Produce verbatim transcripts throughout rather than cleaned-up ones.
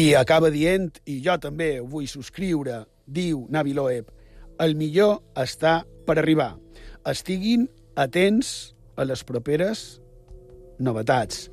I acaba dient, i jo també ho vull subscriure, diu Navi Loeb, el millor està per arribar. Estiguin atents a les properes novetats.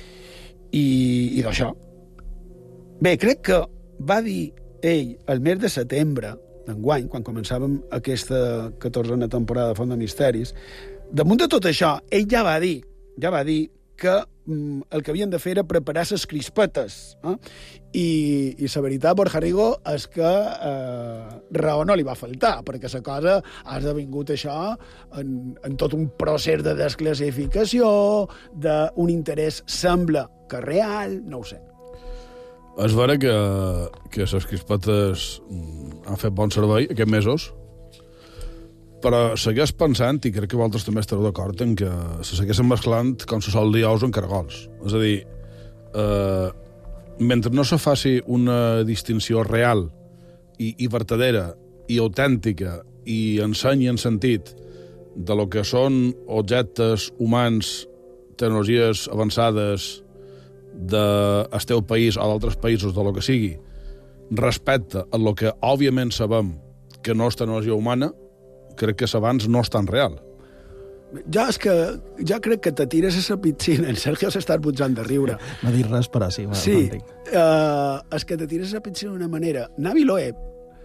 I, i d'això. Bé, crec que va dir ell el mes de setembre d'enguany, quan començàvem aquesta catorzena temporada de Font de Misteris, damunt de tot això, ell ja va dir, ja va dir que mm, el que havien de fer era preparar les crispetes. Eh? I, I la veritat, Borja Rigo, és que eh, raó no li va faltar, perquè la cosa ha esdevingut això en, en tot un procés de desclassificació, d'un interès sembla que real, no ho sé. És vera que, que les crispetes han fet bon servei aquests mesos, però segueix pensant, i crec que vosaltres també estareu d'acord, en que se segueixen mesclant com se sol dir ous en caragols. És a dir, eh, mentre no se faci una distinció real i, i vertadera i autèntica i ensenyi en sentit de lo que són objectes humans, tecnologies avançades del teu país o d'altres països, de lo que sigui, respecte a lo que òbviament sabem que no és tecnologia humana, crec que l'abans no és tan real. Jo és que jo crec que te tires a la piscina. En Sergio s'està butjant de riure. No dic res, però sí. Sí, uh, és que te tires a la piscina d'una manera. Navi Loeb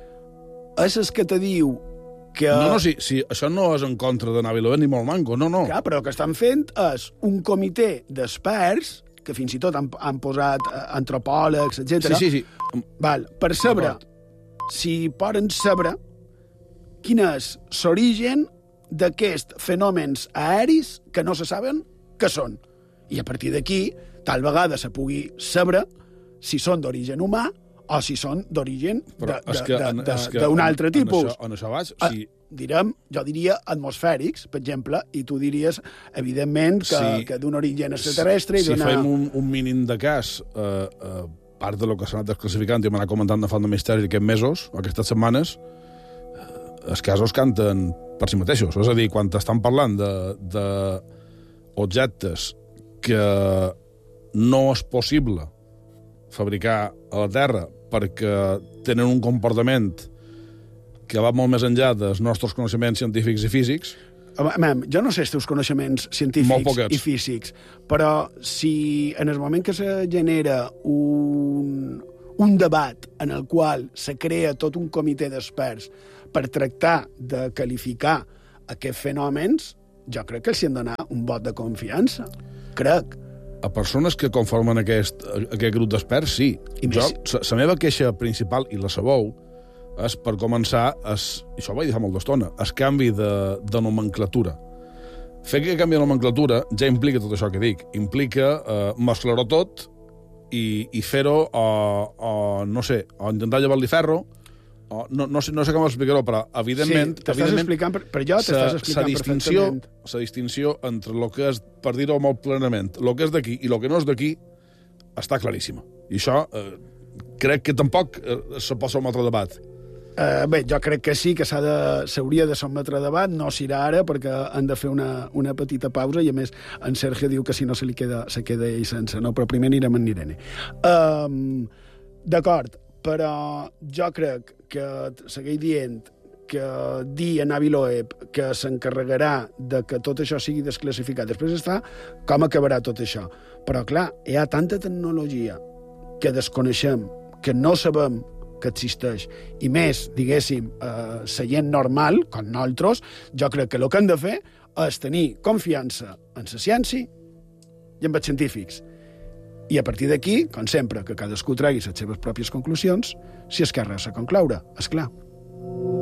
és el que te diu que... No, no, sí, sí, això no és en contra de Navi Loeb ni molt manco, no, no. Clar, però el que estan fent és un comitè d'experts, que fins i tot han, han posat antropòlegs, etcètera. Sí, sí, sí. Val, per saber si poden saber quin és l'origen d'aquests fenòmens aeris que no se saben què són. I a partir d'aquí, tal vegada se pugui saber si són d'origen humà o si són d'origen d'un altre tipus. En això vaig, sí. Direm, jo diria atmosfèrics, per exemple, i tu diries, evidentment, que, sí, que d'un origen extraterrestre... Si, si fem un, un mínim de cas, eh, eh, part de lo que s'ha anat desclassificant i m'ha anat comentant de Font de Misteri aquests mesos, aquestes setmanes, eh, els casos canten per si mateixos. És a dir, quan estan parlant de, de objectes que no és possible fabricar a la Terra perquè tenen un comportament que va molt més enllà dels nostres coneixements científics i físics. Mem, jo no sé els teus coneixements científics i físics, però si en el moment que se genera un, un debat en el qual se crea tot un comitè d'experts per tractar de qualificar aquests fenòmens, jo crec que els hi han de donar un vot de confiança. Crec. A persones que conformen aquest, aquest grup d'experts, sí. I jo, la meva queixa principal, i la sabeu, és, per començar, és, i això ho vaig dir fa molt d'estona, el canvi de, de nomenclatura. Fer que canvi de nomenclatura ja implica tot això que dic. Implica eh, mesclar-ho tot i, i fer-ho, o, o, no sé, o intentar llevar-li ferro, o, no, no, sé, no sé com explicar-ho, però evidentment... Sí, t'estàs explicant, per, per jo t'estàs explicant perfectament. La distinció entre el que és, per dir-ho molt plenament, el que és d'aquí i el que no és d'aquí, està claríssima. I això eh, crec que tampoc eh, se pot ser un altre debat. Uh, bé, jo crec que sí, que s'hauria de, de sotmetre a debat, no serà ara, perquè han de fer una, una petita pausa, i a més en Sergio diu que si no se li queda, se queda ell sense, no? Però primer anirem en Irene. Um, D'acord, però jo crec que segueix dient que dir a Navi Loeb que s'encarregarà de que tot això sigui desclassificat. Després està com acabarà tot això. Però, clar, hi ha tanta tecnologia que desconeixem, que no sabem que existeix, i més, diguéssim, eh, la gent normal, com nosaltres, jo crec que el que hem de fer és tenir confiança en la ciència i en els científics. I a partir d'aquí, com sempre, que cadascú tregui les seves pròpies conclusions, si és que res a concloure, és clar.